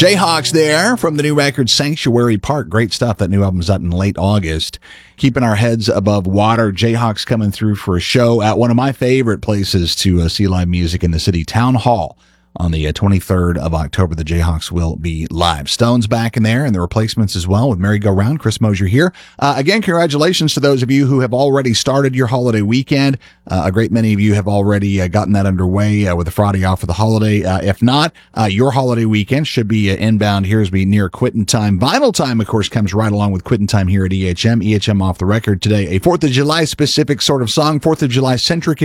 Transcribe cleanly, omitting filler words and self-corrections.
Jayhawks there from the new record Sanctuary Park. Great stuff. That new album's out in late August. Keeping our heads above water. Jayhawks coming through for a show at one of my favorite places to see live music in the city, Town Hall. On the 23rd of October, the Jayhawks will be live. Stone's back in there, and the Replacements as well with Merry-Go-Round. Chris Mosier here. Again, congratulations to those of you who have already started your holiday weekend. A great many of you have already gotten that underway with the Friday off for the holiday. If not, your holiday weekend should be inbound here as we near quitting time. Vinyl time, of course, comes right along with quitting time here at EHM. EHM Off the Record today. A 4th of July specific sort of song, 4th of July centric